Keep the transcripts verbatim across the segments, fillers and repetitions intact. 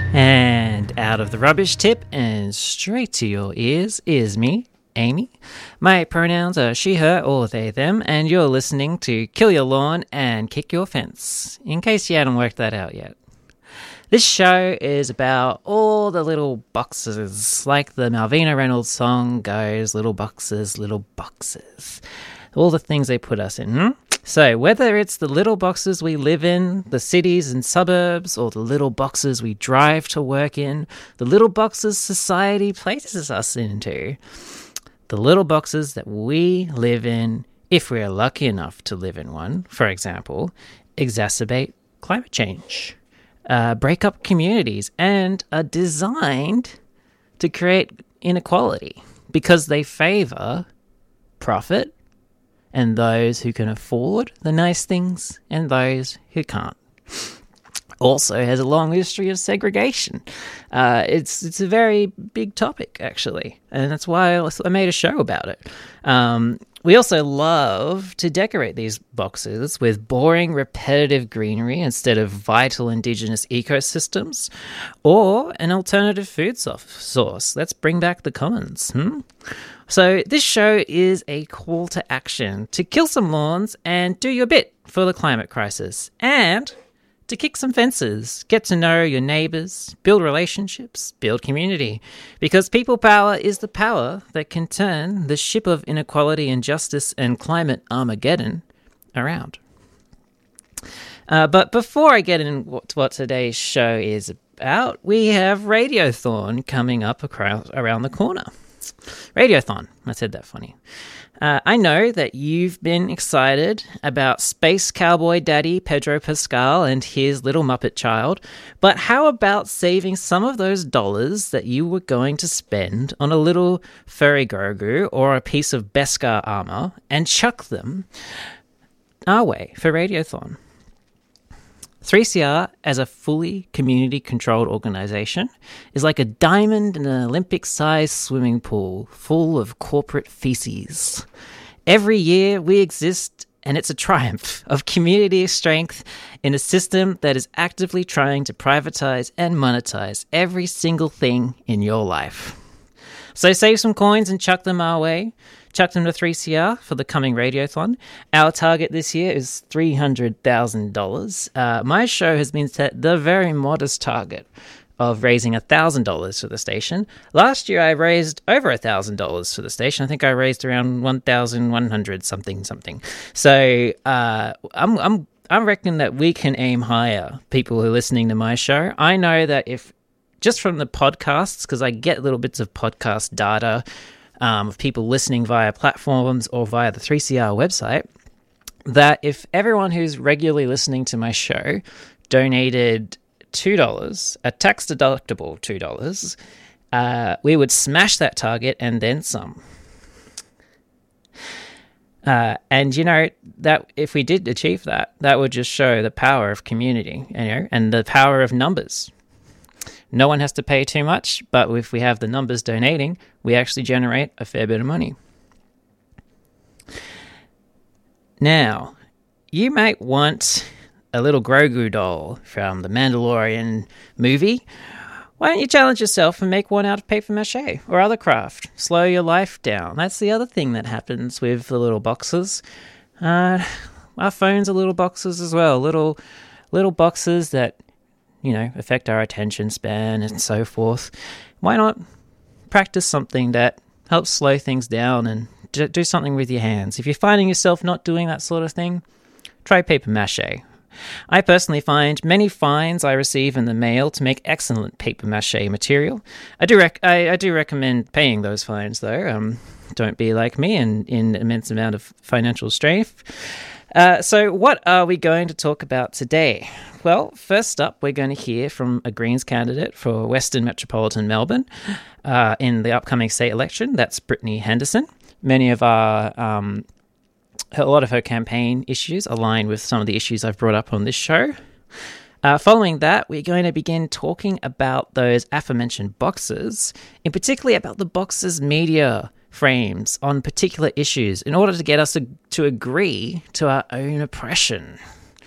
And out of the rubbish tip and straight to your ears is me, Amy. My pronouns are she, her, or they, them, and you're listening to Kill Your Lawn and Kick Your Fence, in case you hadn't worked that out yet. This show is about all the little boxes, like the Malvina Reynolds song goes, little boxes, little boxes. All the things they put us in, hmm? So whether it's the little boxes we live in, the cities and suburbs, or the little boxes we drive to work in, the little boxes society places us into, the little boxes that we live in, if we're lucky enough to live in one, for example, exacerbate climate change, uh, break up communities, and are designed to create inequality because they favour profit and those who can afford the nice things and those who can't. Also has a long history of segregation. Uh, it's it's a very big topic, actually, and that's why I made a show about it. Um, we also love to decorate these boxes with boring, repetitive greenery instead of vital indigenous ecosystems, or an alternative food source. Let's bring back the commons. Hmm? So this show is a call to action to kill some lawns and do your bit for the climate crisis, and to kick some fences, get to know your neighbours, build relationships, build community, because people power is the power that can turn the ship of inequality, injustice and climate Armageddon around. Uh, but before I get into what, what today's show is about, we have Radiothon coming up across, around the corner. Radiothon. I said that funny. Uh, I know that you've been excited about Space Cowboy Daddy Pedro Pascal and his little Muppet child, but how about saving some of those dollars that you were going to spend on a little furry Grogu or a piece of Beskar armor and chuck them our way for Radiothon? three C R, as a fully community-controlled organisation, is like a diamond in an Olympic-sized swimming pool full of corporate feces. Every year we exist, and it's a triumph of community strength in a system that is actively trying to privatise and monetise every single thing in your life. So save some coins and chuck them our way. Chuck them to three C R for the coming Radiothon. Our target this year is three hundred thousand dollars. Uh, my show has been set the very modest target of raising one thousand dollars for the station. Last year I raised over one thousand dollars for the station. I think I raised around one thousand one hundred something something. So uh, I'm, I'm, I reckon that we can aim higher, people who are listening to my show. I know that if, just from the podcasts, because I get little bits of podcast data Um, of people listening via platforms or via the three C R website, that if everyone who's regularly listening to my show donated two dollars, a tax-deductible two dollars, uh, we would smash that target and then some. Uh, and, you know, that if we did achieve that, that would just show the power of community, you know, and the power of numbers. No one has to pay too much, but if we have the numbers donating, we actually generate a fair bit of money. Now, you might want a little Grogu doll from the Mandalorian movie. Why don't you challenge yourself and make one out of paper mache or other craft? Slow your life down. That's the other thing that happens with the little boxes. Uh, our phones are little boxes as well. Little, little boxes that, you know, affect our attention span and so forth. Why not practice something that helps slow things down and do something with your hands? If you're finding yourself not doing that sort of thing, try paper mache. I personally find many fines I receive in the mail to make excellent paper mache material. I do rec- I, I do recommend paying those fines, though. Um, don't be like me and in immense amount of financial strength. Uh, so what are we going to talk about today? Well, first up, we're going to hear from a Greens candidate for Western Metropolitan Melbourne uh, in the upcoming state election. That's Brittany Henderson. Many of our, um, a lot of her campaign issues align with some of the issues I've brought up on this show. Uh, following that, we're going to begin talking about those aforementioned boxes, in particular about the boxes media frames on particular issues in order to get us to, to agree to our own oppression.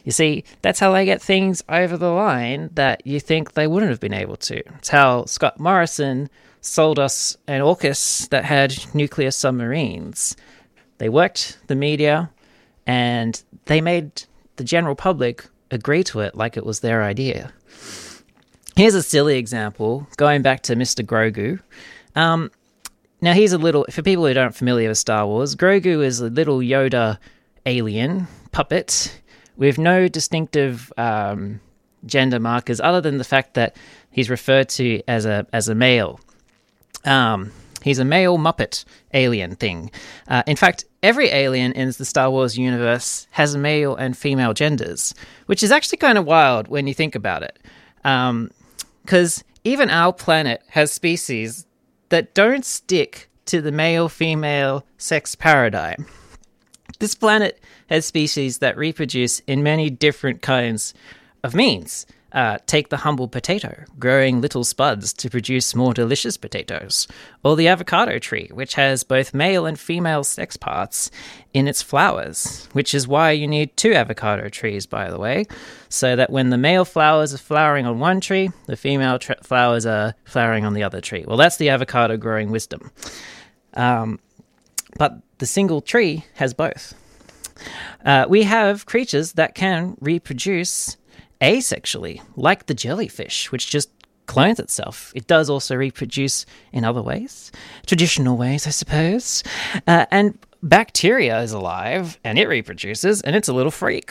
You see, that's how they get things over the line that you think they wouldn't have been able to. It's how Scott Morrison sold us an AUKUS that had nuclear submarines. They worked the media, and they made the general public agree to it like it was their idea. Here's a silly example, going back to Mister Grogu. Um, now, he's a little, for people who aren't familiar with Star Wars, Grogu is a little Yoda alien puppet with no distinctive um, gender markers other than the fact that he's referred to as a as a male. Um, he's a male Muppet alien thing. Uh, in fact, every alien in the Star Wars universe has male and female genders, which is actually kind of wild when you think about it. Because um, even our planet has species that don't stick to the male-female sex paradigm. This planet has species that reproduce in many different kinds of means. Uh, take the humble potato, growing little spuds to produce more delicious potatoes. Or the avocado tree, which has both male and female sex parts in its flowers, which is why you need two avocado trees, by the way, so that when the male flowers are flowering on one tree, the female tra- flowers are flowering on the other tree. Well, that's the avocado growing wisdom. Um, but the single tree has both. Uh, we have creatures that can reproduce asexually, like the jellyfish, which just clones itself. It does also reproduce in other ways, traditional ways, I suppose. Uh, and bacteria is alive, and it reproduces, and it's a little freak.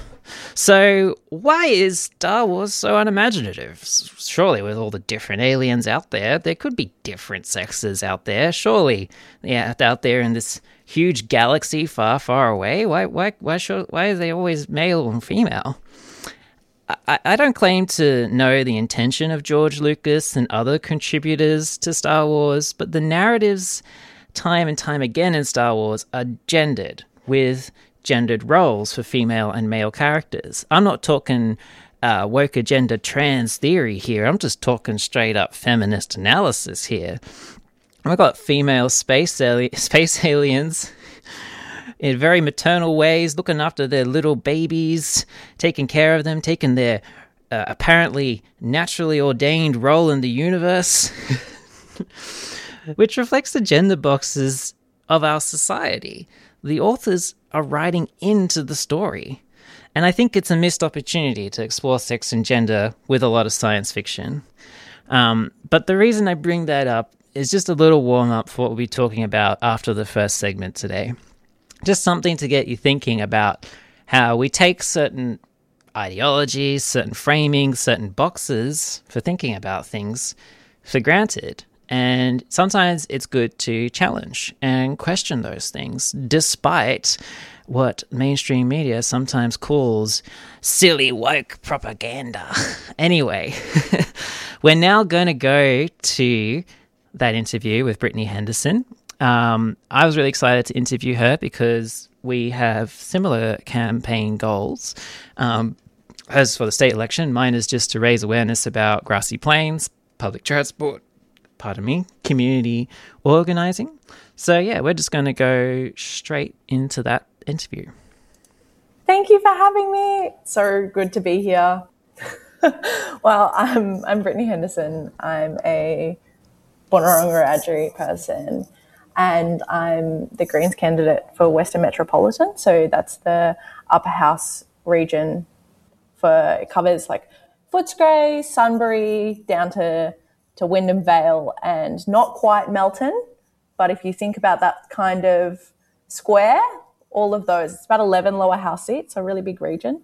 So why is Star Wars so unimaginative? Surely with all the different aliens out there, there could be different sexes out there. Surely, yeah, out there in this huge galaxy far, far away. Why, why, why, sure, why are they always male and female? I, I don't claim to know the intention of George Lucas and other contributors to Star Wars, but the narratives time and time again in Star Wars are gendered, with gendered roles for female and male characters. I'm not talking uh, woke agenda trans theory here. I'm just talking straight up feminist analysis here. I've got female space ali- space aliens in very maternal ways, looking after their little babies, taking care of them, taking their uh, apparently naturally ordained role in the universe, which reflects the gender boxes of our society. The authors are writing into the story. And I think it's a missed opportunity to explore sex and gender with a lot of science fiction. Um, but the reason I bring that up is just a little warm-up for what we'll be talking about after the first segment today. Just something to get you thinking about how we take certain ideologies, certain framings, certain boxes for thinking about things for granted. And sometimes it's good to challenge and question those things, despite what mainstream media sometimes calls silly woke propaganda. Anyway, we're now going to go to that interview with Brittany Henderson. Um, I was really excited to interview her because we have similar campaign goals. Um, as for the state election, mine is just to raise awareness about grassy plains, public transport, pardon me, community organising. So yeah, we're just going to go straight into that interview. Thank you for having me. So good to be here. Well, I'm I'm Brittany Henderson. I'm a Wurundjeri person, and I'm the Greens candidate for Western Metropolitan. So that's the upper house region. For it covers like Footscray, Sunbury, down to to Wyndham Vale, and not quite Melton. But if you think about that kind of square, all of those, it's about eleven lower house seats, so a really big region.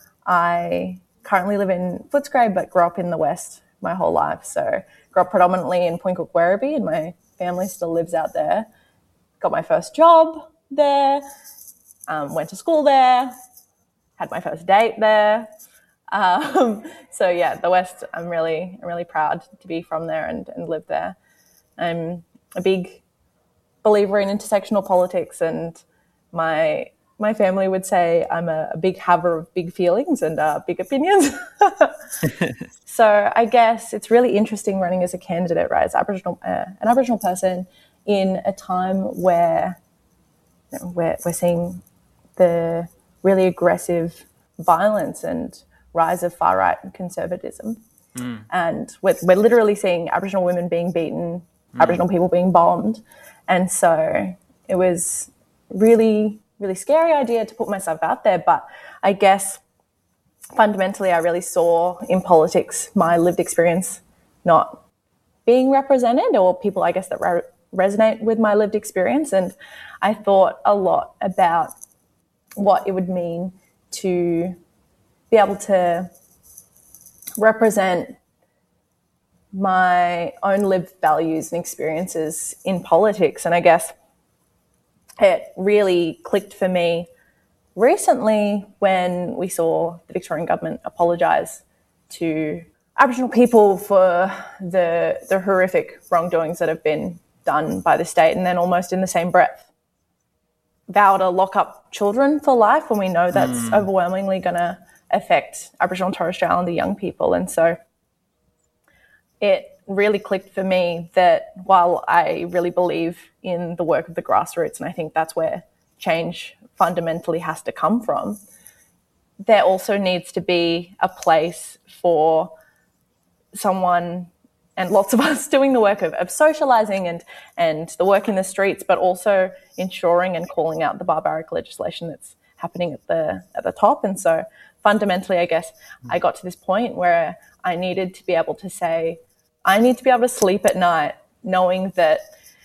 I currently live in Footscray, but grew up in the West my whole life. So grew up predominantly in Point Cook Werribee, and my family still lives out there. Got my first job there, um, went to school there, had my first date there. Um, so yeah, the West, I'm really, I'm really proud to be from there and, and live there. I'm a big believer in intersectional politics, and my my family would say I'm a, a big haver of big feelings and uh, big opinions. So I guess it's really interesting running as a candidate, right, as Aboriginal, uh, an Aboriginal person in a time where you know, we're, we're seeing the really aggressive violence and rise of far-right conservatism. Mm. And we're, we're literally seeing Aboriginal women being beaten, mm. Aboriginal people being bombed. And so it was really, really scary idea to put myself out there. But I guess fundamentally I really saw in politics my lived experience not being represented, or people, I guess, that re- resonate with my lived experience. And I thought a lot about what it would mean to be able to represent my own lived values and experiences in politics. And I guess it really clicked for me recently when we saw the Victorian government apologise to Aboriginal people for the the horrific wrongdoings that have been done by the state, and then almost in the same breath vow to lock up children for life when we know that's mm. overwhelmingly going to affect Aboriginal and Torres Strait Islander young people. And so it really clicked for me that while I really believe in the work of the grassroots, and I think that's where change fundamentally has to come from, there also needs to be a place for someone, and lots of us, doing the work of, of socialising and, and the work in the streets, but also ensuring and calling out the barbaric legislation that's happening at the at the top. And so fundamentally, I guess, I got to this point where I needed to be able to say, I need to be able to sleep at night knowing that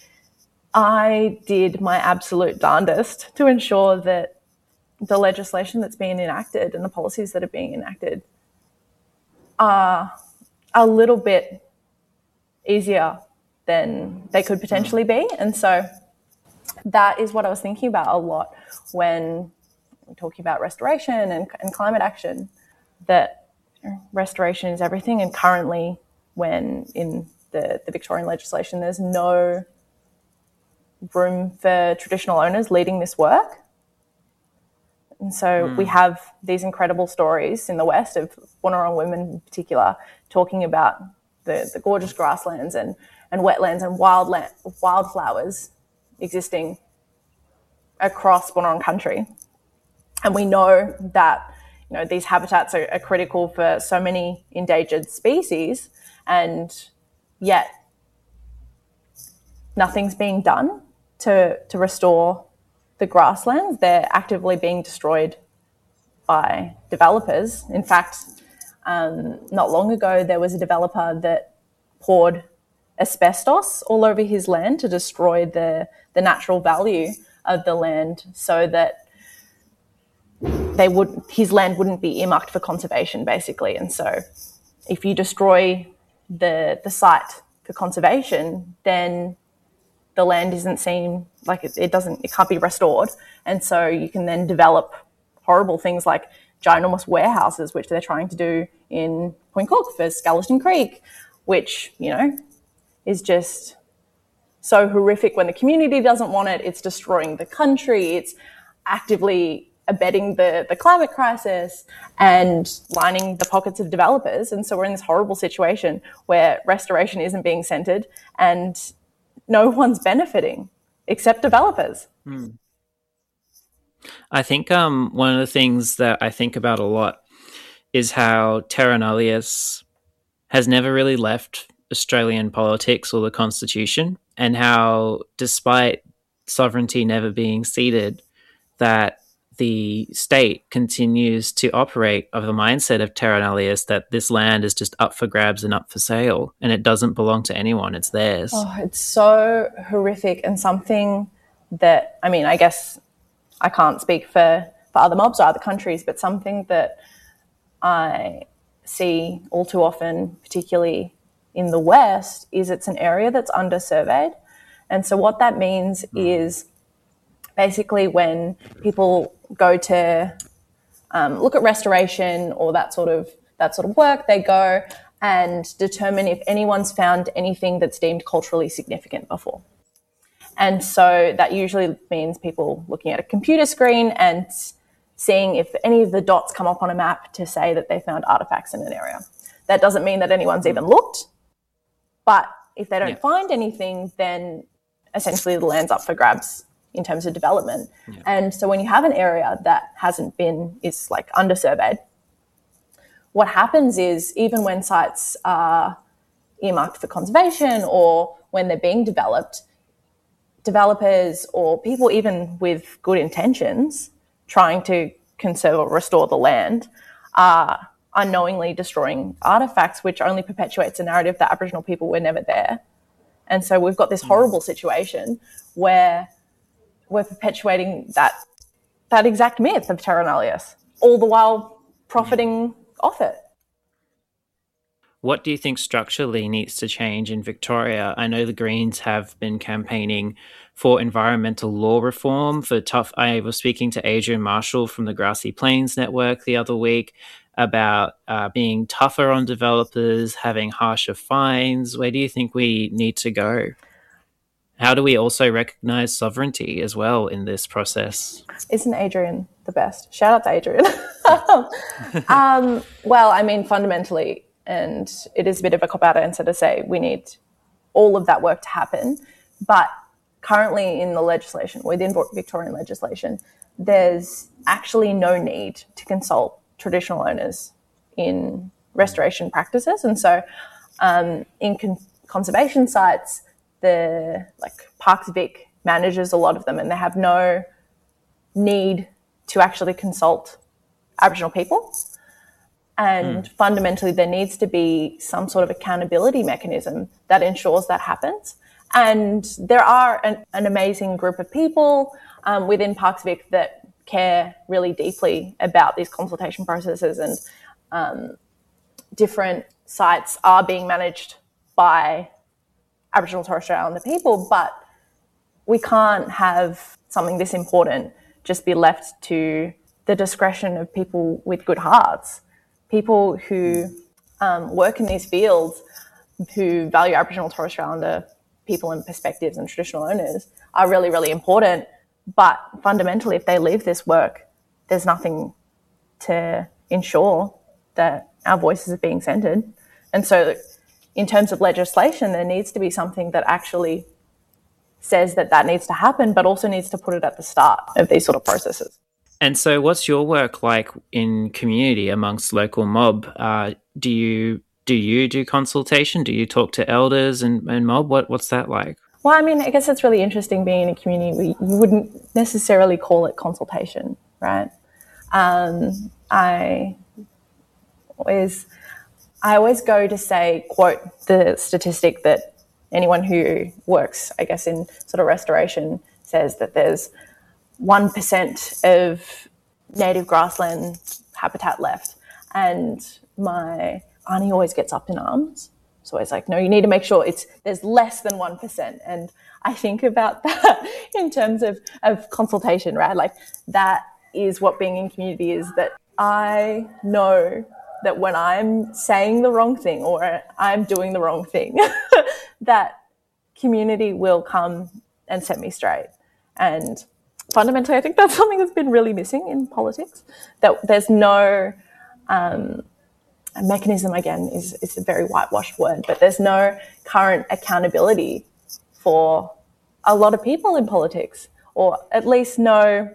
I did my absolute darndest to ensure that the legislation that's being enacted and the policies that are being enacted are a little bit easier than they could potentially be. And so that is what I was thinking about a lot when we're talking about restoration and, and climate action, that restoration is everything. And currently, when in the, the Victorian legislation, there's no room for traditional owners leading this work. And so mm. we have these incredible stories in the West of Bunurong women in particular talking about the, the gorgeous grasslands and, and wetlands and wildland, wildflowers existing across Bunurong country. And we know that, you know, these habitats are, are critical for so many endangered species, and yet nothing's being done to, to restore the grasslands. They're actively being destroyed by developers. In fact, um, not long ago, there was a developer that poured asbestos all over his land to destroy the, the natural value of the land so that they would his land wouldn't be earmarked for conservation, basically. And so if you destroy the the site for conservation, then the land isn't seen, like it, it doesn't, it can't be restored. And so you can then develop horrible things like ginormous warehouses, which they're trying to do in Point Cook for Skeleton Creek, which, you know, is just so horrific. When the community doesn't want it, it's destroying the country, it's actively abetting the, the climate crisis and lining the pockets of developers. And so we're in this horrible situation where restoration isn't being centred and no one's benefiting except developers. Hmm. I think um, one of the things that I think about a lot is how terra nullius has never really left Australian politics or the Constitution, and how despite sovereignty never being ceded, that the state continues to operate of the mindset of terra nullius, that this land is just up for grabs and up for sale and it doesn't belong to anyone, it's theirs. Oh, it's so horrific, and something that, I mean, I guess I can't speak for, for other mobs or other countries, but something that I see all too often, particularly in the West, is it's an area that's undersurveyed. And so what that means mm. is basically when people go to um, look at restoration or that sort of that sort of work, they go and determine if anyone's found anything that's deemed culturally significant before. And so that usually means people looking at a computer screen and seeing if any of the dots come up on a map to say that they found artifacts in an area. That doesn't mean that anyone's even looked, but if they don't yeah. find anything, then essentially the land's up for grabs in terms of development. Yeah. And so when you have an area that hasn't been, is like undersurveyed, what happens is even when sites are earmarked for conservation or when they're being developed, developers or people even with good intentions trying to conserve or restore the land are unknowingly destroying artifacts, which only perpetuates the narrative that Aboriginal people were never there. And so we've got this horrible situation where we're perpetuating that that exact myth of terra nullius, all the while profiting off it. What do you think structurally needs to change in Victoria? I know the Greens have been campaigning for environmental law reform. For tough, I was speaking to Adrian Marshall from the Grassy Plains Network the other week about uh, being tougher on developers, having harsher fines. Where do you think we need to go? How do we also recognise sovereignty as well in this process? Isn't Adrian the best? Shout out to Adrian. um, well, I mean, fundamentally, and it is a bit of a cop-out answer to say we need all of that work to happen. But currently in the legislation, within Victorian legislation, there's actually no need to consult traditional owners in restoration practices. And so um, in con- conservation sites, the like Parks Vic manages a lot of them, and they have no need to actually consult Aboriginal people. And mm. fundamentally, there needs to be some sort of accountability mechanism that ensures that happens. And there are an, an amazing group of people um, within Parks Vic that care really deeply about these consultation processes, and um, different sites are being managed by Aboriginal and Torres Strait Islander people, but we can't have something this important just be left to the discretion of people with good hearts. People who um, work in these fields, who value Aboriginal and Torres Strait Islander people and perspectives and traditional owners are really, really important. But fundamentally, if they leave this work, there's nothing to ensure that our voices are being centred. And so in terms of legislation, there needs to be something that actually says that that needs to happen, but also needs to put it at the start of these sort of processes. And so what's your work like in community amongst local mob? Uh, do you do you do consultation? Do you talk to elders and, and mob? What What's that like? Well, I mean, I guess it's really interesting being in a community where you wouldn't necessarily call it consultation, right? Um, I always, I always go to say, quote, the statistic that anyone who works, I guess, in sort of restoration says that there's one percent of native grassland habitat left. And my auntie always gets up in arms. So it's like, no, you need to make sure it's there's less than one percent. And I think about that in terms of, of consultation, right? Like that is what being in community is, that I know that when I'm saying the wrong thing or I'm doing the wrong thing, that community will come and set me straight. And fundamentally, I think that's something that's been really missing in politics, that there's no... Um, A mechanism, again, is, is a very whitewashed word, but there's no current accountability for a lot of people in politics, or at least no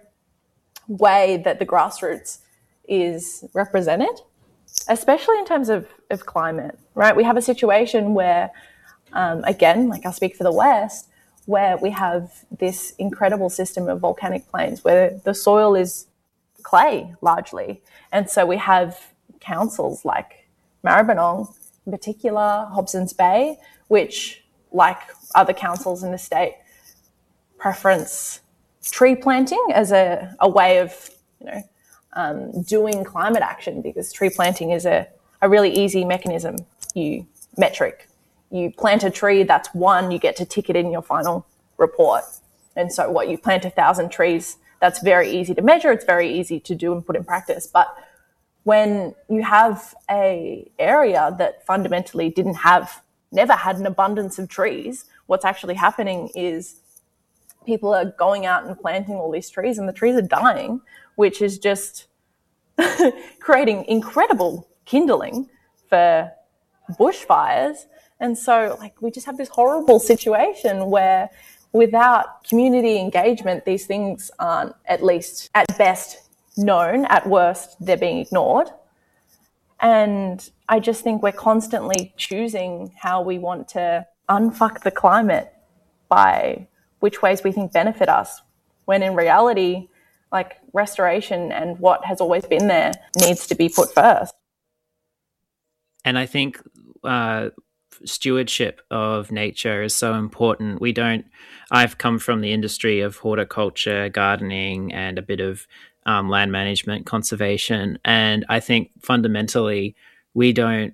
way that the grassroots is represented, especially in terms of, of climate, right? We have a situation where, um, again, like I'll speak for the West, where we have this incredible system of volcanic plains where the soil is clay largely. And so we have councils like Maribyrnong, in particular, Hobson's Bay, which, like other councils in the state, preference tree planting as a, a way of, you know, um, doing climate action, because tree planting is a, a really easy mechanism, you metric. You plant a tree, that's one, you get to tick it in your final report. And so what, you plant a thousand trees, that's very easy to measure, it's very easy to do and put in practice. But when you have a area that fundamentally didn't have, never had an abundance of trees, what's actually happening is people are going out and planting all these trees and the trees are dying, which is just creating incredible kindling for bushfires. And so like we just have this horrible situation where without community engagement, these things aren't, at least at best, known. At worst, they're being ignored. And I just think we're constantly choosing how we want to unfuck the climate by which ways we think benefit us, when in reality, like, restoration and what has always been there needs to be put first. And I think uh, stewardship of nature is so important. We don't, I've come from the industry of horticulture, gardening, and a bit of um, land management, conservation. And I think fundamentally we don't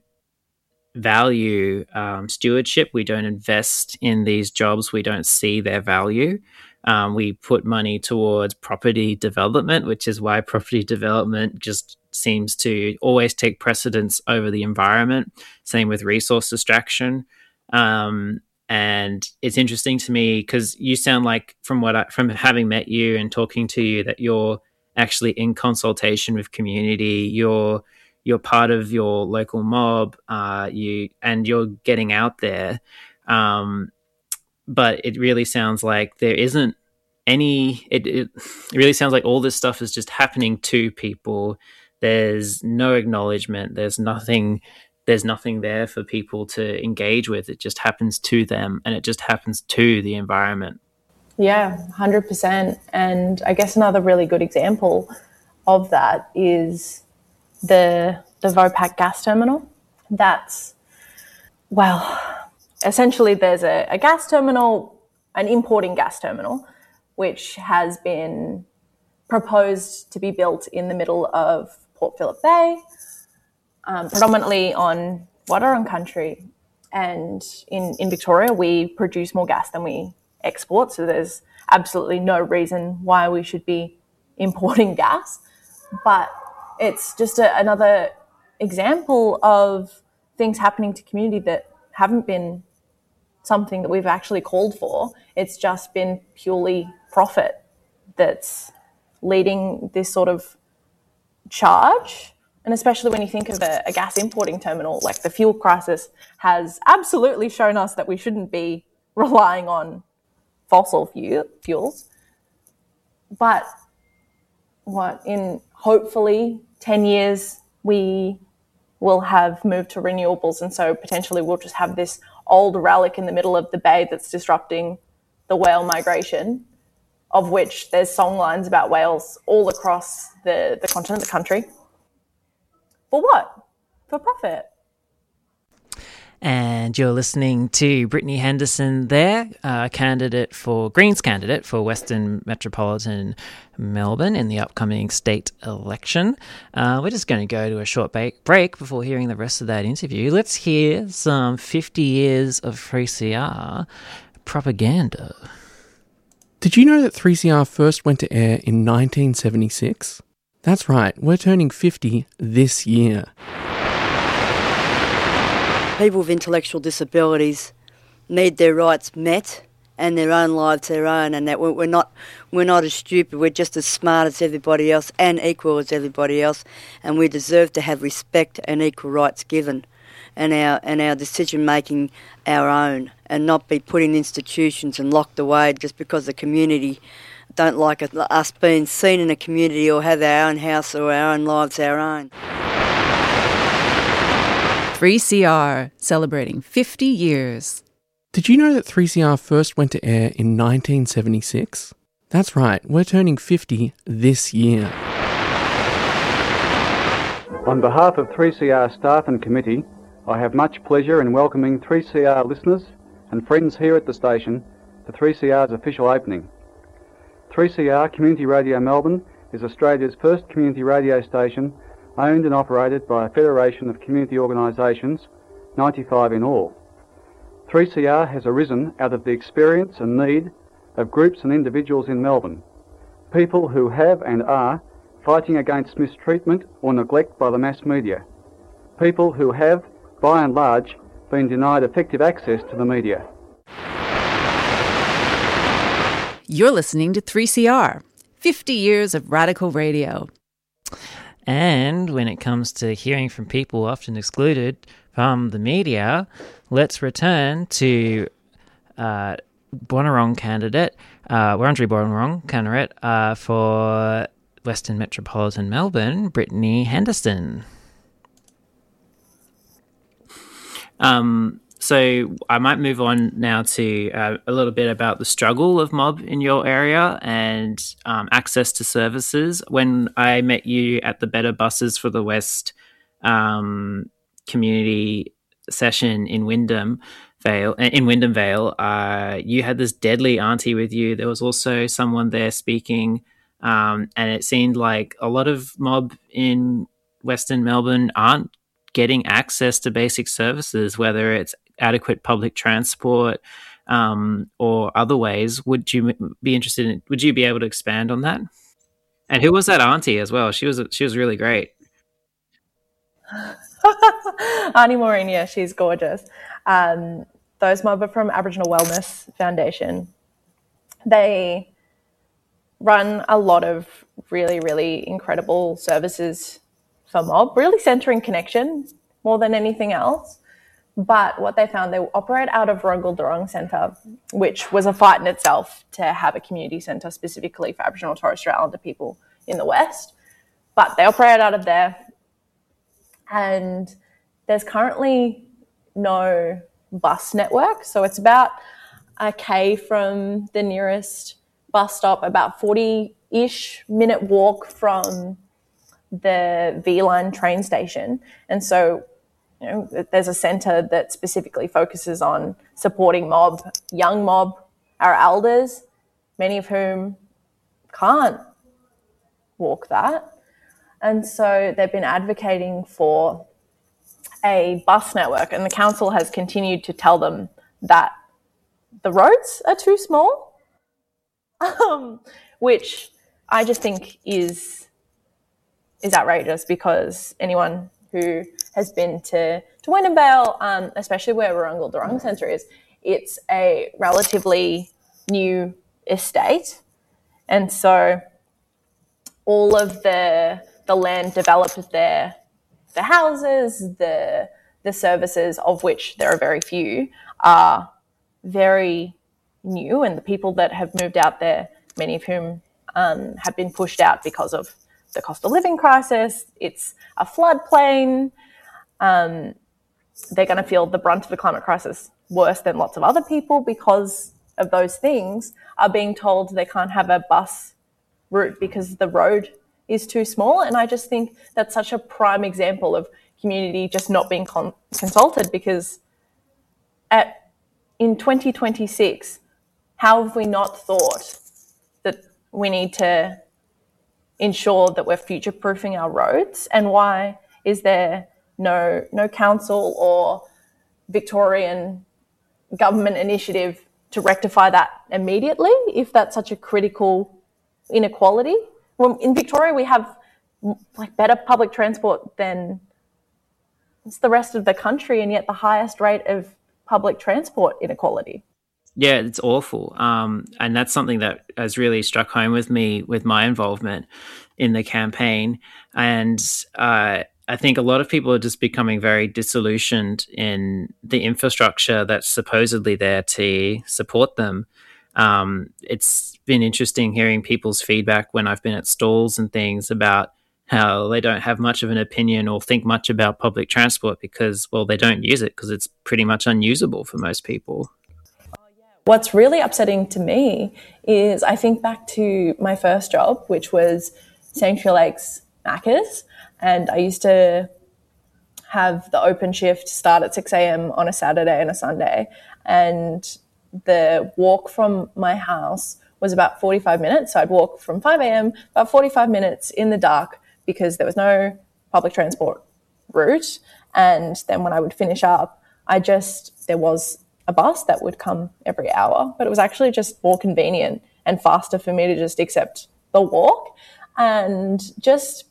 value um, stewardship. We don't invest in these jobs. We don't see their value. Um, we put money towards property development, which is why property development just seems to always take precedence over the environment. Same with resource extraction. Um, and it's interesting to me because you sound like, from what I, from having met you and talking to you, that you're actually in consultation with community. You're you're part of your local mob. Uh, you and you're getting out there. Um, but it really sounds like there isn't any, it, it really sounds like all this stuff is just happening to people. There's no acknowledgement. There's nothing, there's nothing there for people to engage with. It just happens to them, and it just happens to the environment. Yeah, one hundred percent. And I guess another really good example of that is the, the Vopak gas terminal. That's, well, essentially there's a, a gas terminal, an importing gas terminal, which has been proposed to be built in the middle of Port Phillip Bay, um, predominantly on Wadawurrung country. And in, in Victoria, we produce more gas than we export, so there's absolutely no reason why we should be importing gas. But it's just a, another example of things happening to community that haven't been something that we've actually called for. It's just been purely profit that's leading this sort of charge. And especially when you think of a, a gas importing terminal, like the fuel crisis has absolutely shown us that we shouldn't be relying on fossil fuel, fuels. But what, in hopefully ten years, we will have moved to renewables, and so potentially we'll just have this old relic in the middle of the bay that's disrupting the whale migration, of which there's songlines about whales all across the, the continent, the country. For what? For profit. And you're listening to Brittany Henderson there, uh, candidate for, Greens candidate for Western Metropolitan Melbourne in the upcoming state election. Uh, we're just going to go to a short ba- break before hearing the rest of that interview. Let's hear some fifty years of three C R propaganda. Did you know that three C R first went to air in nineteen seventy-six? That's right, we're turning fifty this year. People with intellectual disabilities need their rights met and their own lives their own, and that we're not we're not as stupid, we're just as smart as everybody else and equal as everybody else, and we deserve to have respect and equal rights given, and our and our decision making our own, and not be put in institutions and locked away just because the community don't like it, us being seen in a community or have our own house or our own lives our own. three C R, celebrating fifty years. Did you know that three C R first went to air in nineteen seventy-six? That's right, we're turning fifty this year. On behalf of three C R staff and committee, I have much pleasure in welcoming three C R listeners and friends here at the station to three C R's official opening. three C R Community Radio Melbourne is Australia's first community radio station owned and operated by a federation of community organisations, ninety-five in all. three C R has arisen out of the experience and need of groups and individuals in Melbourne, people who have and are fighting against mistreatment or neglect by the mass media, people who have, by and large, been denied effective access to the media. You're listening to three C R, fifty years of radical radio. And when it comes to hearing from people often excluded from the media, let's return to uh, Boonwurrung candidate, uh, Wurundjeri Boonwurrung candidate uh, for Western Metropolitan Melbourne, Brittany Henderson. Um, so I might move on now to uh, a little bit about the struggle of mob in your area and um, access to services. When I met you at the Better Buses for the West um, community session in Wyndham Vale, in Wyndham Vale, uh, you had this deadly auntie with you. There was also someone there speaking, um, and it seemed like a lot of mob in Western Melbourne aren't getting access to basic services, whether it's adequate public transport um, or other ways. Would you be interested in, would you be able to expand on that? And who was that auntie as well? She was she was really great. Auntie Maureen, yeah, she's gorgeous. Um, those mob are from Aboriginal Wellness Foundation. They run a lot of really, really incredible services for mob, really centering connection more than anything else. But what they found, they operate out of Wurrungal Durrung Centre, which was a fight in itself to have a community centre specifically for Aboriginal and Torres Strait Islander people in the West. But they operate out of there. And there's currently no bus network. So it's about a K from the nearest bus stop, about forty-ish minute walk from the V-Line train station. And so, you know, there's a centre that specifically focuses on supporting mob, young mob, our elders, many of whom can't walk that. And so they've been advocating for a bus network, and the council has continued to tell them that the roads are too small, um, which I just think is is outrageous, because anyone who has been to, to Wyndham Vale, um, especially where Wurrungal Durrung Centre is, it's a relatively new estate. And so all of the the land developed there, the houses, the the services, of which there are very few, are very new, and the people that have moved out there, many of whom um, have been pushed out because of the cost of living crisis. It's a floodplain. Um, they're going to feel the brunt of the climate crisis worse than lots of other people because of those things, are being told they can't have a bus route because the road is too small. And I just think that's such a prime example of community just not being con- consulted, because at in twenty twenty-six, how have we not thought that we need to ensure that we're future-proofing our roads? And why is there no no council or Victorian government initiative to rectify that immediately, if that's such a critical inequality? Well, in Victoria, we have like better public transport than the rest of the country, and yet the highest rate of public transport inequality. Yeah, it's awful. Um, and that's something that has really struck home with me with my involvement in the campaign. And uh, I think a lot of people are just becoming very disillusioned in the infrastructure that's supposedly there to support them. Um, it's been interesting hearing people's feedback when I've been at stalls and things about how they don't have much of an opinion or think much about public transport because, well, they don't use it because it's pretty much unusable for most people. What's really upsetting to me is I think back to my first job, which was Sanctuary Lakes Macca's, and I used to have the open shift start at six a.m. on a Saturday and a Sunday, and the walk from my house was about forty-five minutes. So I'd walk from five a.m., about forty-five minutes in the dark because there was no public transport route. And then when I would finish up, I just, there was a bus that would come every hour, but it was actually just more convenient and faster for me to just accept the walk. And just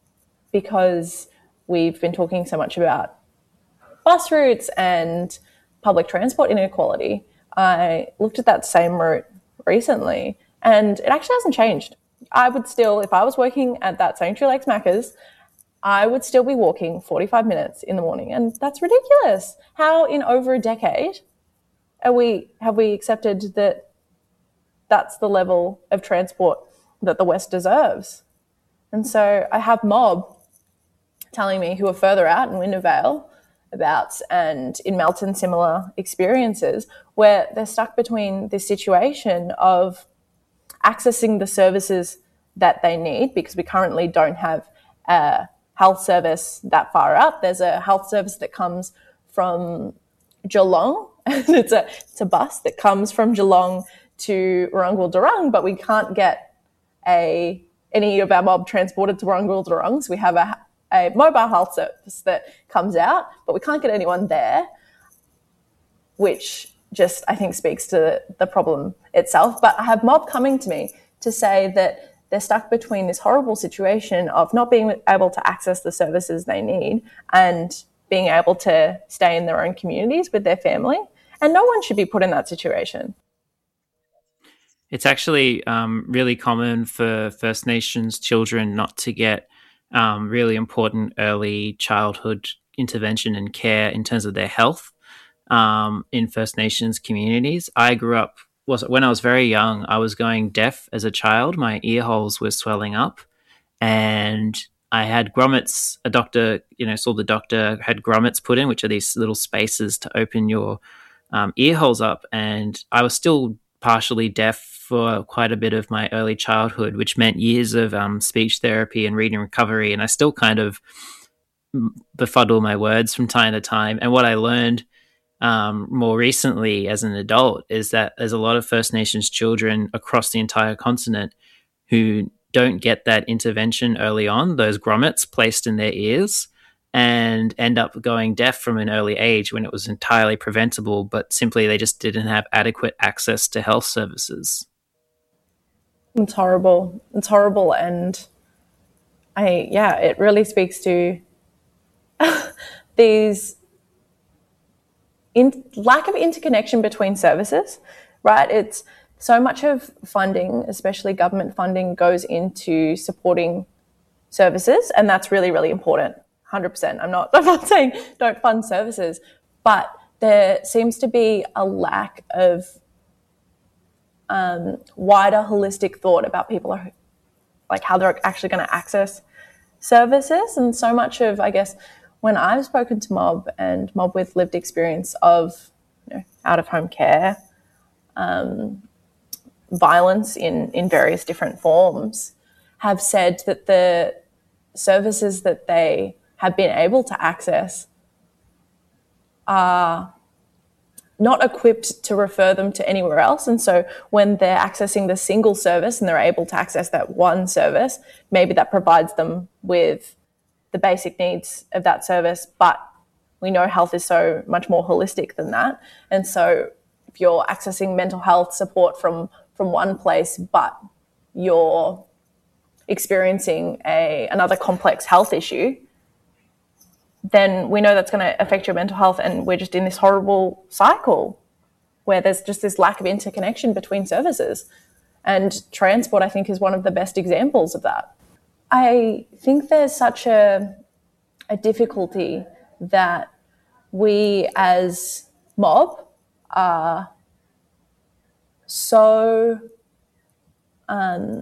because we've been talking so much about bus routes and public transport inequality, I looked at that same route recently and it actually hasn't changed. I would still, if I was working at that Sanctuary Lakes Macca's, I would still be walking forty-five minutes in the morning, and that's ridiculous. How in over a decade are we have we accepted that that's the level of transport that the West deserves? And so I have Mob telling me, who are further out in Winter Vale, about, and in Melton similar experiences, where they're stuck between this situation of accessing the services that they need, because we currently don't have a health service that far out. There's a health service that comes from Geelong, and it's a it's a bus that comes from Geelong to Warrungul Durrung, but we can't get a any of our mob transported to Warrungul Durrung. So we have a a mobile health service that comes out, but we can't get anyone there, which just, I think, speaks to the problem itself. But I have Mob coming to me to say that they're stuck between this horrible situation of not being able to access the services they need and being able to stay in their own communities with their family. And no one should be put in that situation. It's actually um, really common for First Nations children not to get um, really important early childhood intervention and care in terms of their health um, in First Nations communities. I grew up, was when I was very young, I was going deaf as a child. My ear holes were swelling up, and I had grommets. A doctor, you know, saw the doctor, had grommets put in, which are these little spaces to open your um, ear holes up. And I was still partially deaf for quite a bit of my early childhood, which meant years of um, speech therapy and reading recovery. And I still kind of befuddle my words from time to time. And what I learned um, more recently as an adult is that there's a lot of First Nations children across the entire continent who don't get that intervention early on, those grommets placed in their ears, and end up going deaf from an early age when it was entirely preventable, but simply they just didn't have adequate access to health services. It's horrible. It's horrible. And I, yeah, it really speaks to these in, lack of interconnection between services, right? It's so much of funding, especially government funding, goes into supporting services, and that's really, really important. one hundred percent. I'm not, I'm not saying don't fund services, but there seems to be a lack of um, wider holistic thought about people, are, like how they're actually going to access services. And so much of, I guess, when I've spoken to Mob and Mob with lived experience of, you know, out-of-home care, um, violence in, in various different forms, have said that the services that they have been able to access are not equipped to refer them to anywhere else. And so when they're accessing the single service and they're able to access that one service, maybe that provides them with the basic needs of that service. But we know health is so much more holistic than that. And so if you're accessing mental health support from, from one place, but you're experiencing a another complex health issue, then we know that's going to affect your mental health, and we're just in this horrible cycle where there's just this lack of interconnection between services. And transport, I think, is one of the best examples of that. I think there's such a, a difficulty that we as Mob are so um,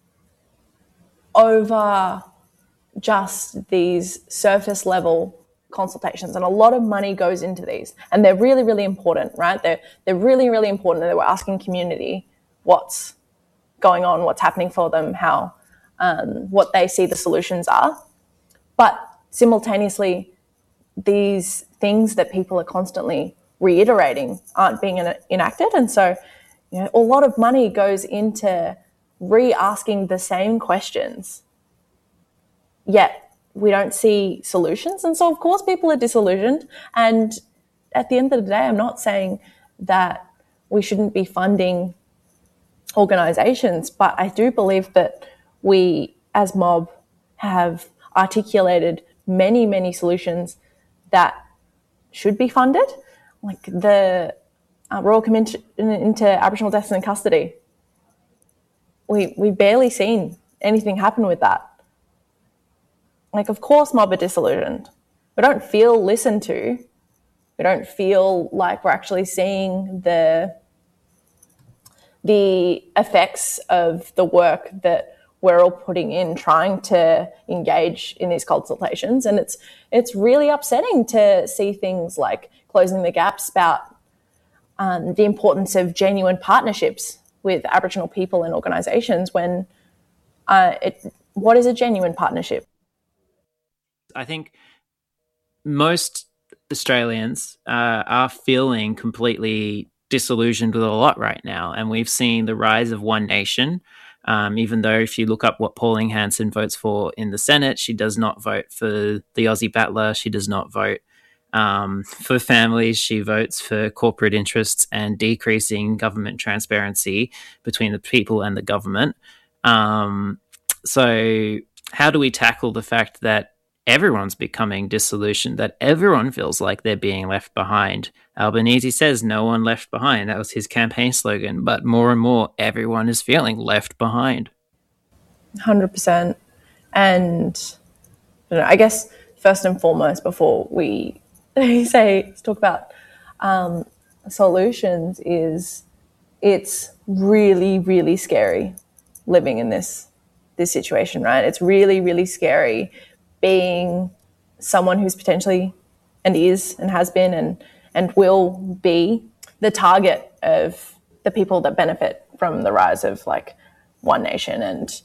over just these surface level consultations, and a lot of money goes into these, and they're really, really important, right? They're, they're really, really important, and we're asking community what's going on, what's happening for them, how, um, what they see the solutions are. But simultaneously, these things that people are constantly reiterating aren't being en- enacted. And so, you know, a lot of money goes into re-asking the same questions, yet we don't see solutions. And so, of course, people are disillusioned. And at the end of the day, I'm not saying that we shouldn't be funding organisations, but I do believe that we, as Mob, have articulated many, many solutions that should be funded, like the uh, Royal Commission into Aboriginal Deaths in Custody. We, we've barely seen anything happen with that. Like, of course, Mob are disillusioned. We don't feel listened to We don't feel like we're actually seeing the the effects of the work that we're all putting in trying to engage in these consultations. And it's it's really upsetting to see things like Closing the Gaps about um, the importance of genuine partnerships with Aboriginal people and organisations when uh, it, what is a genuine partnership? I think most Australians uh, are feeling completely disillusioned with a lot right now, and we've seen the rise of One Nation. Um, even though if you look up what Pauline Hanson votes for in the Senate, she does not vote for the Aussie Battler. She does not vote um, for families. She votes for corporate interests and decreasing government transparency between the people and the government. Um, so how do we tackle the fact that everyone's becoming disillusioned, that everyone feels like they're being left behind? Albanese says no one left behind. That was his campaign slogan. But more and more, everyone is feeling left behind. one hundred percent. And I, don't know, I guess first and foremost, before we say talk about um, solutions, is it's really, really scary living in this this situation, right? It's really, really scary being someone who's potentially and is and has been and and will be the target of the people that benefit from the rise of like One Nation and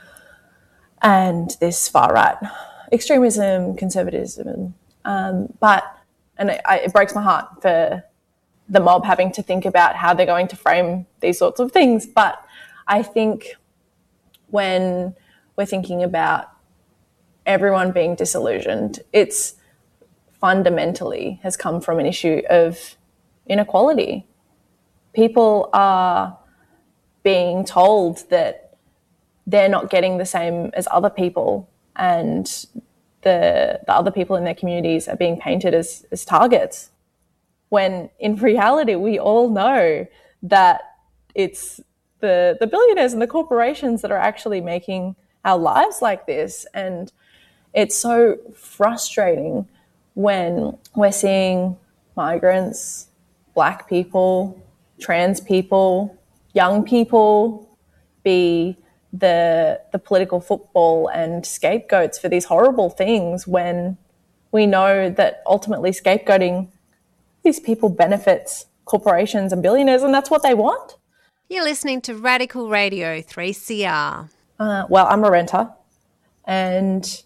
and this far right extremism, conservatism. Um, but and it, it breaks my heart for the mob having to think about how they're going to frame these sorts of things. But I think when we're thinking about everyone being disillusioned, it's fundamentally has come from an issue of inequality. People are being told that they're not getting the same as other people, and the, the other people in their communities are being painted as, as targets, when in reality we all know that it's the, the billionaires and the corporations that are actually making our lives like this. And it's so frustrating when we're seeing migrants, Black people, trans people, young people be the the political football and scapegoats for these horrible things, when we know that ultimately scapegoating these people benefits corporations and billionaires, and that's what they want. You're listening to Radical Radio three C R. Uh, well, I'm a renter, and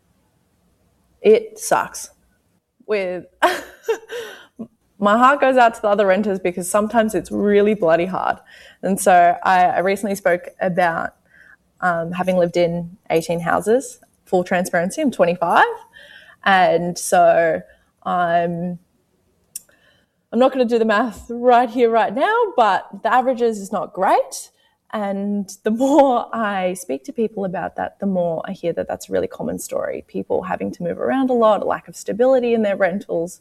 it sucks. With my heart goes out to the other renters because sometimes it's really bloody hard. And so I, I recently spoke about um, having lived in eighteen houses. Full transparency, I'm twenty-five. And so I'm, I'm not going to do the math right here, right now, but the averages is not great. And the more I speak to people about that, the more I hear that that's a really common story. People having to move around a lot, a lack of stability in their rentals.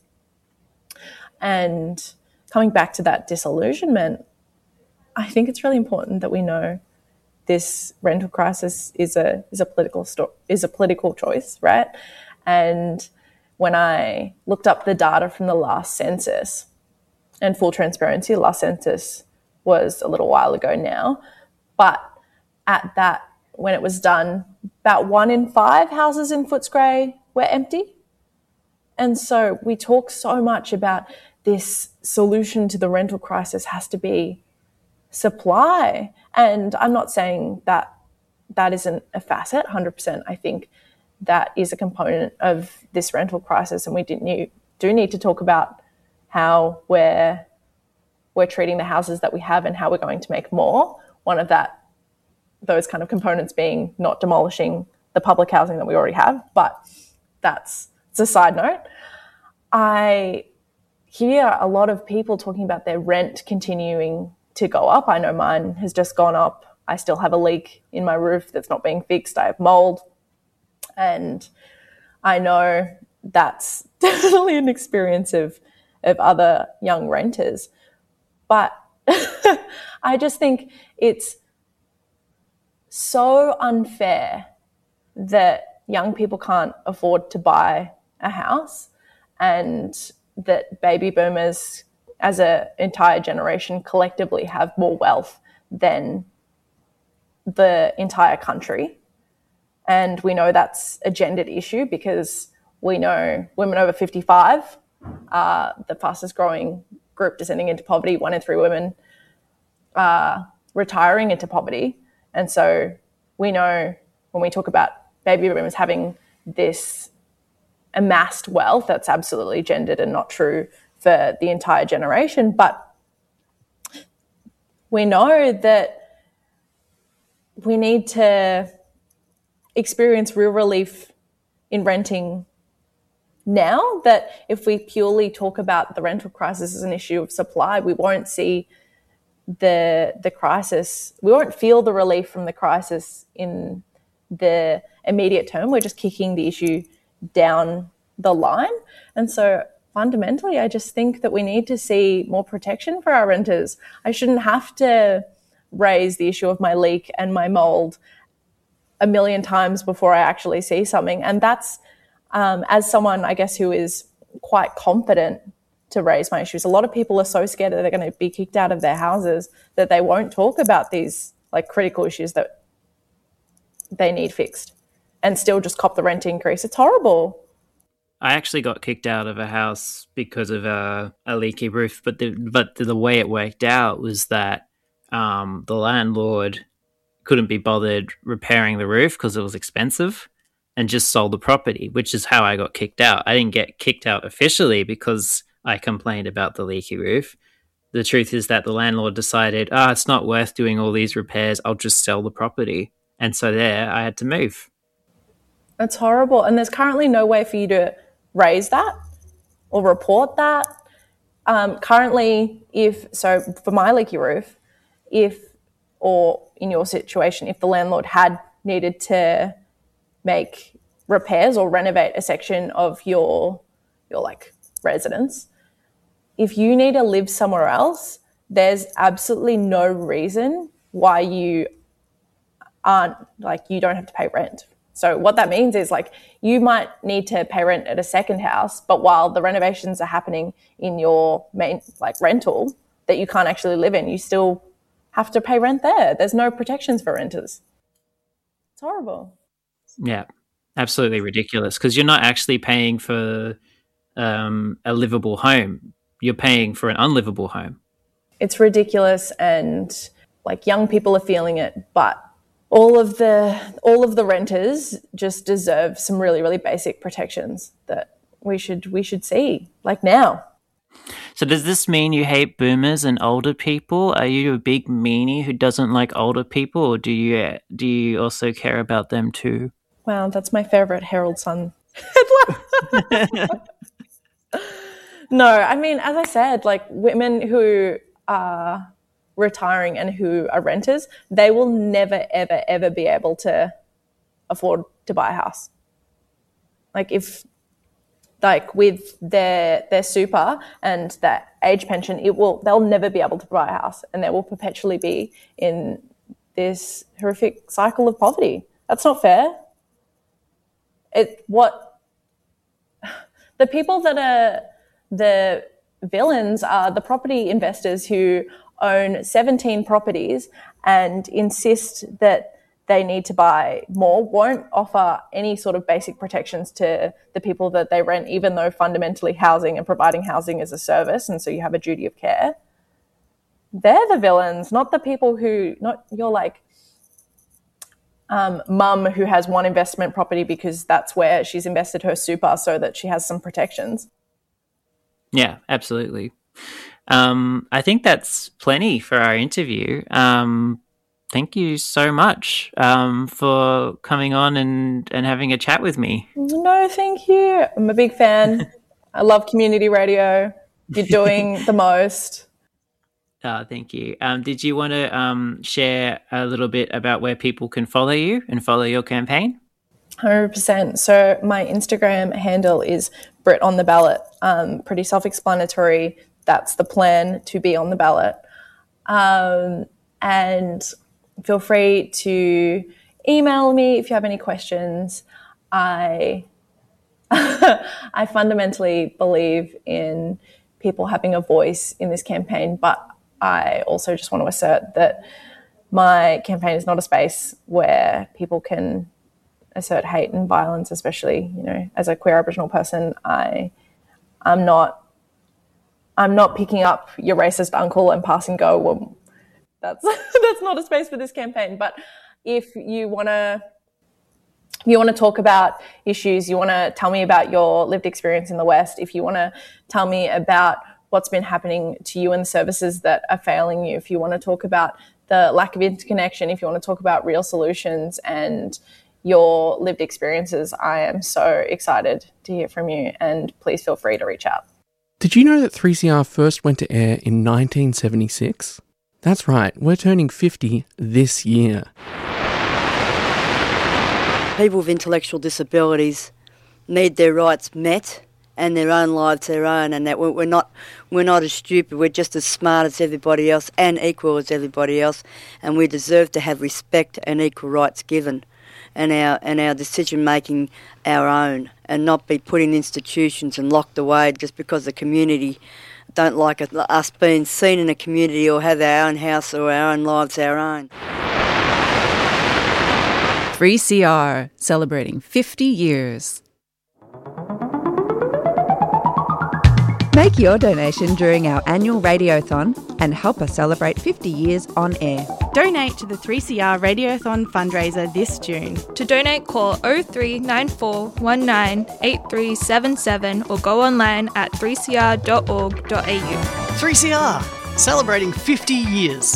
And coming back to that disillusionment, I think it's really important that we know this rental crisis is a is a political sto- is a political choice, right? And when I looked up the data from the last census, and full transparency, the last census was a little while ago now, but at that, when it was done, about one in five houses in Footscray were empty. And so we talk so much about this solution to the rental crisis has to be supply. And I'm not saying that that isn't a facet, one hundred percent. I think that is a component of this rental crisis, and we do need, do need to talk about how we're, we're treating the houses that we have and how we're going to make more. One of that, those kind of components being not demolishing the public housing that we already have, but that's it's a side note. I hear a lot of people talking about their rent continuing to go up. I know mine has just gone up. I still have a leak in my roof that's not being fixed. I have mold. And I know that's definitely an experience of, of other young renters. But I just think it's so unfair that young people can't afford to buy a house, and that baby boomers as an entire generation collectively have more wealth than the entire country. And we know that's a gendered issue because we know women over fifty-five are the fastest growing group descending into poverty. One in three women are retiring into poverty. And so we know when we talk about baby boomers having this amassed wealth, that's absolutely gendered and not true for the entire generation. But we know that we need to experience real relief in renting now, that if we purely talk about the rental crisis as an issue of supply, we won't see the the crisis, we won't feel the relief from the crisis in the immediate term. We're just kicking the issue down the line. And so fundamentally, I just think that we need to see more protection for our renters. I shouldn't have to raise the issue of my leak and my mold a million times before I actually see something. And that's, um, as someone, I guess, who is quite confident to raise my issues, a lot of people are so scared that they're going to be kicked out of their houses that they won't talk about these like critical issues that they need fixed and still just cop the rent increase. It's horrible. I actually got kicked out of a house because of a, a leaky roof, but the, but the, the way it worked out was that um, the landlord couldn't be bothered repairing the roof because it was expensive and just sold the property, which is how I got kicked out. I didn't get kicked out officially because I complained about the leaky roof. The truth is that the landlord decided, ah, oh, it's not worth doing all these repairs. I'll just sell the property. And so there, I had to move. That's horrible. And there's currently no way for you to raise that or report that. Um, currently, if, so for my leaky roof, if, or in your situation, if the landlord had needed to make repairs or renovate a section of your, your like residence, if you need to live somewhere else, there's absolutely no reason why you aren't, like, you don't have to pay rent. So what that means is, like, you might need to pay rent at a second house, but while the renovations are happening in your main, like, rental that you can't actually live in, you still have to pay rent there. There's no protections for renters. It's horrible. Yeah, absolutely ridiculous, because you're not actually paying for um, a livable home. You're paying for an unlivable home. It's ridiculous, and, like, young people are feeling it, but all of the all of the renters just deserve some really, really basic protections that we should we should see, like, now. So does this mean you hate boomers and older people? Are you a big meanie who doesn't like older people, or do you do you also care about them too? Wow, that's my favorite Herald Sun. No, I mean, as I said, like, women who are retiring and who are renters, they will never, ever, ever be able to afford to buy a house. Like, if, like, with their their super and their age pension, it will they'll never be able to buy a house, and they will perpetually be in this horrific cycle of poverty. That's not fair. It what the people that are the villains are the property investors who own seventeen properties and insist that they need to buy more, won't offer any sort of basic protections to the people that they rent, even though fundamentally housing and providing housing is a service, and so you have a duty of care. They're the villains, not the people who, not your, like, um, mum who has one investment property because that's where she's invested her super so that she has some protections. Yeah, absolutely. Um, I think that's plenty for our interview. Um, thank you so much um, for coming on and, and having a chat with me. No, thank you. I'm a big fan. I love community radio. You're doing the most. Uh, thank you. Um, did you want to um, share a little bit about where people can follow you and follow your campaign? one hundred percent. So my Instagram handle is Brit on the ballot. Um, pretty self-explanatory. That's the plan, to be on the ballot. Um, and feel free to email me if you have any questions. I I fundamentally believe in people having a voice in this campaign, but I also just want to assert that my campaign is not a space where people can assert hate and violence, especially, you know, as a queer Aboriginal person. I, I'm not, I'm not picking up your racist uncle and passing go. Well, that's that's not a space for this campaign. But if you want to, you want to talk about issues, you want to tell me about your lived experience in the West, if you want to tell me about what's been happening to you and the services that are failing you, if you want to talk about the lack of interconnection, if you want to talk about real solutions and your lived experiences, I am so excited to hear from you, and please feel free to reach out. Did you know that three C R first went to air in nineteen seventy-six? That's right, we're turning fifty this year. People with intellectual disabilities need their rights met and their own lives their own, and that we're not we're not as stupid, we're just as smart as everybody else and equal as everybody else, and we deserve to have respect and equal rights given, and our and our decision making our own, and not be put in institutions and locked away just because the community don't like it, us being seen in a community or have our own house or our own lives our own. three C R, celebrating fifty years. Make your donation during our annual Radiothon and help us celebrate fifty years on air. Donate to the three C R Radiothon fundraiser this June. To donate, call oh three nine four one nine eight three seven seven or go online at three c r dot org dot a u. three C R, celebrating fifty years.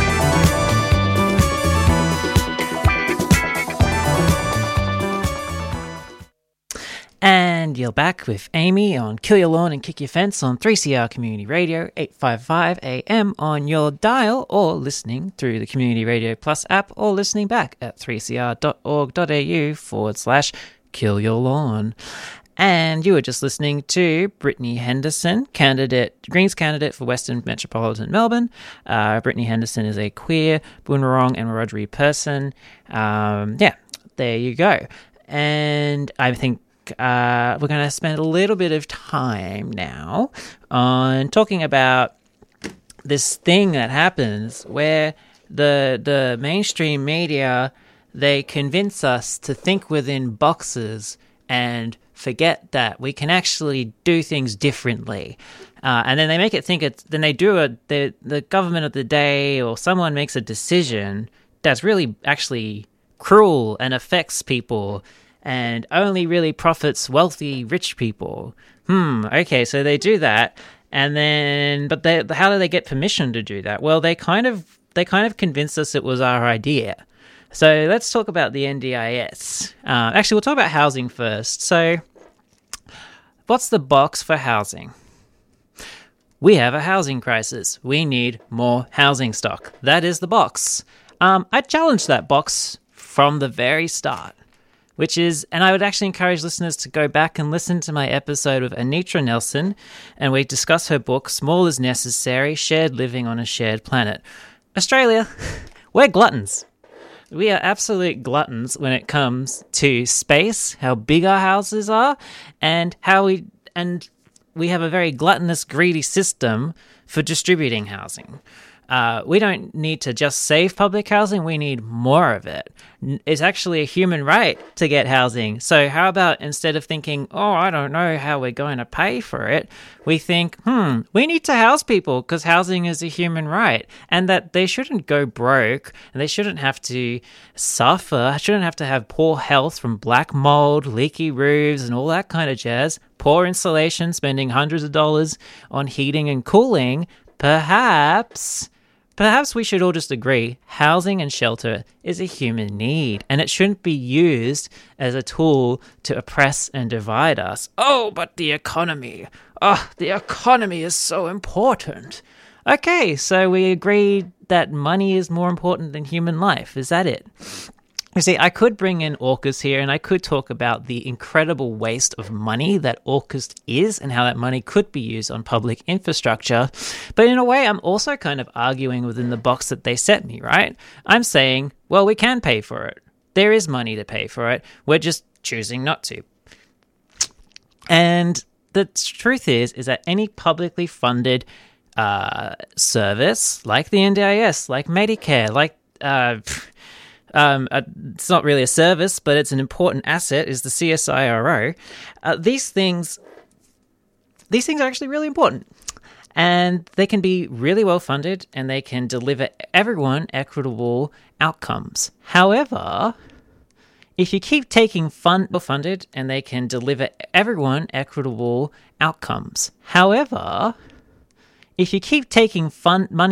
And you're back with Amy on Kill Your Lawn and Kick Your Fence on three C R Community Radio, eight fifty-five A M on your dial, or listening through the Community Radio Plus app, or listening back at three c r dot org dot a u forward slash Kill Your Lawn. And you were just listening to Brittany Henderson, candidate, Greens candidate for Western Metropolitan Melbourne. Uh, Brittany Henderson is a queer, Boonwurrung and Wiradjuri person. Um, yeah, there you go. And I think Uh, we're going to spend a little bit of time now on talking about this thing that happens where the the mainstream media, they convince us to think within boxes and forget that we can actually do things differently. Uh, and then they make it think it's, then they do a, the, the government of the day or someone makes a decision that's really actually cruel and affects people and only really profits wealthy, rich people. Hmm, okay, so they do that, and then, but they, how do they get permission to do that? Well, they kind of, they kind of convinced us it was our idea. So let's talk about the N D I S. Uh, actually, we'll talk about housing first. So what's the box for housing? We have a housing crisis. We need more housing stock. That is the box. Um, I challenged that box from the very start. Which is, and I would actually encourage listeners to go back and listen to my episode with Anitra Nelson, and we discuss her book, Small is Necessary, Shared Living on a Shared Planet. Australia, we're gluttons. We are absolute gluttons when it comes to space, how big our houses are, and how we, and we have a very gluttonous, greedy system for distributing housing. Uh, we don't need to just save public housing, we need more of it. It's actually a human right to get housing. So how about instead of thinking, oh, I don't know how we're going to pay for it, we think, hmm, we need to house people because housing is a human right, and that they shouldn't go broke and they shouldn't have to suffer, shouldn't have to have poor health from black mold, leaky roofs and all that kind of jazz, poor insulation, spending hundreds of dollars on heating and cooling. Perhaps... Perhaps we should all just agree housing and shelter is a human need, and it shouldn't be used as a tool to oppress and divide us. Oh, but the economy. Oh, the economy is so important. Okay, so we agree that money is more important than human life. Is that it? You see, I could bring in AUKUS here and I could talk about the incredible waste of money that AUKUS is and how that money could be used on public infrastructure. But in a way, I'm also kind of arguing within the box that they set me, right? I'm saying, well, we can pay for it. There is money to pay for it. We're just choosing not to. And the truth is, is that any publicly funded uh, service, like the N D I S, like Medicare, like uh, um, uh, it's not really a service, but it's an important asset, is the C S I R O. Uh, these things, these things are actually really important. And they can be really well funded, and they can deliver everyone equitable outcomes. However, if you keep taking fund funded, and they can deliver everyone equitable outcomes. However, if you keep taking fund money